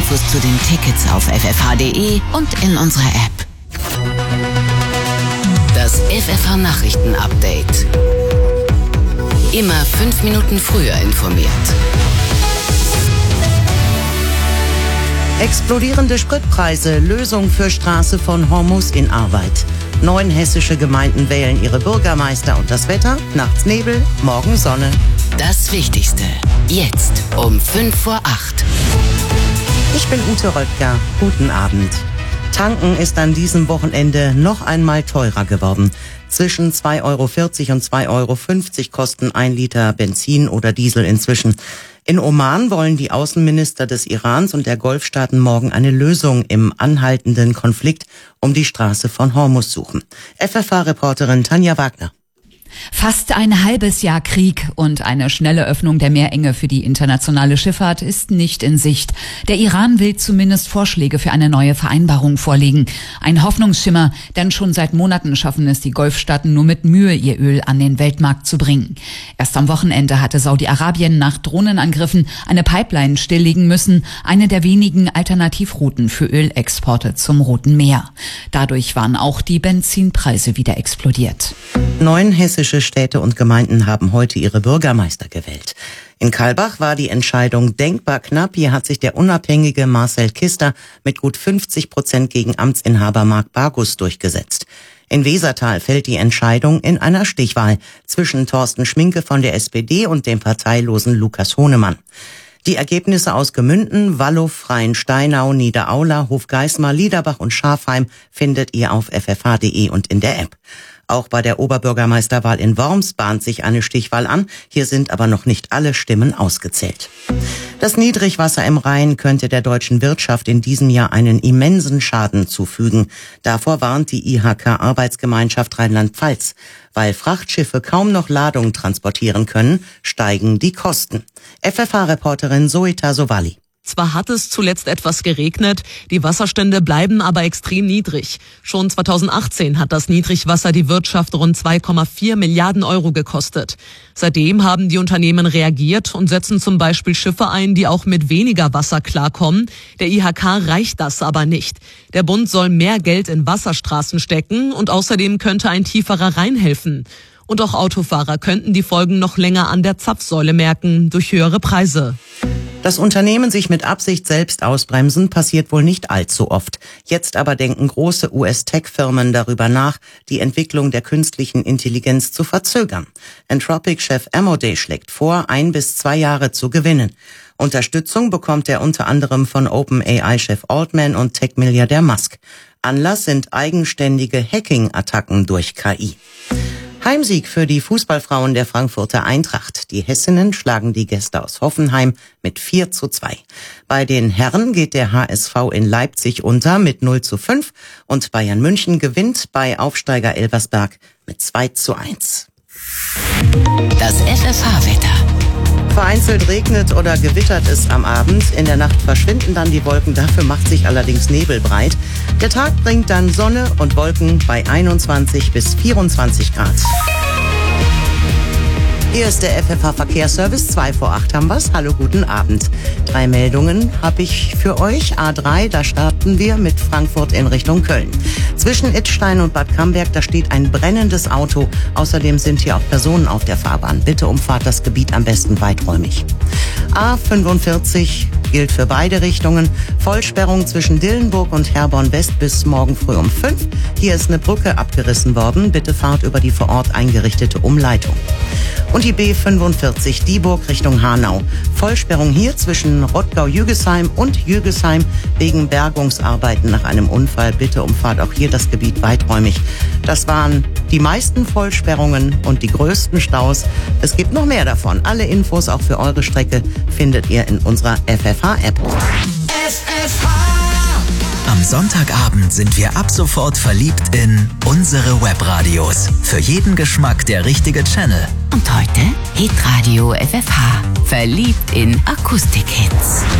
Infos zu den Tickets auf ffh.de und in unserer App. Das FFH-Nachrichten-Update. Immer 5 Minuten früher informiert. Explodierende Spritpreise, Lösung für Straße von Hormuz in Arbeit. 9 hessische Gemeinden wählen ihre Bürgermeister und das Wetter, nachts Nebel, morgen Sonne. Das Wichtigste, jetzt um 7:55. Ich bin Ute Röttger, guten Abend. Tanken ist an diesem Wochenende noch einmal teurer geworden. Zwischen 2,40 Euro und 2,50 Euro kosten 1 Liter Benzin oder Diesel inzwischen. In Oman wollen die Außenminister des Irans und der Golfstaaten morgen eine Lösung im anhaltenden Konflikt um die Straße von Hormuz suchen. FFH-Reporterin Tanja Wagner. Fast ein halbes Jahr Krieg und eine schnelle Öffnung der Meerenge für die internationale Schifffahrt ist nicht in Sicht. Der Iran will zumindest Vorschläge für eine neue Vereinbarung vorlegen. Ein Hoffnungsschimmer, denn schon seit Monaten schaffen es die Golfstaaten nur mit Mühe, ihr Öl an den Weltmarkt zu bringen. Erst am Wochenende hatte Saudi-Arabien nach Drohnenangriffen eine Pipeline stilllegen müssen, eine der wenigen Alternativrouten für Ölexporte zum Roten Meer. Dadurch waren auch die Benzinpreise wieder explodiert. 9 hessische Städte und Gemeinden haben heute ihre Bürgermeister gewählt. In Kalbach war die Entscheidung denkbar knapp. Hier hat sich der unabhängige Marcel Kister mit gut 50% gegen Amtsinhaber Marc Bargus durchgesetzt. In Wesertal fällt die Entscheidung in einer Stichwahl zwischen Thorsten Schminke von der SPD und dem parteilosen Lukas Hohnemann. Die Ergebnisse aus Gemünden, Wallow, Freiensteinau, Niederaula, Hofgeismar, Liederbach und Schafheim findet ihr auf ffh.de und in der App. Auch bei der Oberbürgermeisterwahl in Worms bahnt sich eine Stichwahl an. Hier sind aber noch nicht alle Stimmen ausgezählt. Das Niedrigwasser im Rhein könnte der deutschen Wirtschaft in diesem Jahr einen immensen Schaden zufügen. Davor warnt die IHK-Arbeitsgemeinschaft Rheinland-Pfalz. Weil Frachtschiffe kaum noch Ladungen transportieren können, steigen die Kosten. FFH-Reporterin Zoita Sowali. Zwar hat es zuletzt etwas geregnet, die Wasserstände bleiben aber extrem niedrig. Schon 2018 hat das Niedrigwasser die Wirtschaft rund 2,4 Milliarden Euro gekostet. Seitdem haben die Unternehmen reagiert und setzen zum Beispiel Schiffe ein, die auch mit weniger Wasser klarkommen. Der IHK reicht das aber nicht. Der Bund soll mehr Geld in Wasserstraßen stecken und außerdem könnte ein tieferer Rhein helfen. Und auch Autofahrer könnten die Folgen noch länger an der Zapfsäule merken, durch höhere Preise. Dass Unternehmen sich mit Absicht selbst ausbremsen, passiert wohl nicht allzu oft. Jetzt aber denken große US-Tech-Firmen darüber nach, die Entwicklung der künstlichen Intelligenz zu verzögern. Anthropic-Chef Amodei schlägt vor, 1 bis 2 Jahre zu gewinnen. Unterstützung bekommt er unter anderem von OpenAI-Chef Altman und Tech-Milliardär Musk. Anlass sind eigenständige Hacking-Attacken durch KI. Heimsieg für die Fußballfrauen der Frankfurter Eintracht. Die Hessinnen schlagen die Gäste aus Hoffenheim mit 4:2. Bei den Herren geht der HSV in Leipzig unter mit 0:5 und Bayern München gewinnt bei Aufsteiger Elversberg mit 2:1. Das FFH-Wetter. Vereinzelt regnet oder gewittert es am Abend. In der Nacht verschwinden dann die Wolken, dafür macht sich allerdings Nebel breit. Der Tag bringt dann Sonne und Wolken bei 21 bis 24 Grad. Hier ist der FFH-Verkehrsservice, 7:55 haben wir's. Hallo, guten Abend. 3 Meldungen habe ich für euch. A3, da starten wir mit Frankfurt in Richtung Köln. Zwischen Idstein und Bad Camberg, da steht ein brennendes Auto. Außerdem sind hier auch Personen auf der Fahrbahn. Bitte umfahrt das Gebiet am besten weiträumig. A45 gilt für beide Richtungen. Vollsperrung zwischen Dillenburg und Herborn West bis morgen früh um 5. Hier ist eine Brücke abgerissen worden. Bitte fahrt über die vor Ort eingerichtete Umleitung. Und die B45 Dieburg Richtung Hanau. Vollsperrung hier zwischen Rottgau-Jügesheim und Jügesheim wegen Bergungsarbeiten nach einem Unfall. Bitte umfahrt auch hier das Gebiet weiträumig. Das waren die meisten Vollsperrungen und die größten Staus. Es gibt noch mehr davon. Alle Infos auch für eure Strecke findet ihr in unserer FFH-App. Am Sonntagabend sind wir ab sofort verliebt in unsere Webradios. Für jeden Geschmack der richtige Channel. Und heute Hitradio FFH. Verliebt in Akustik-Hits.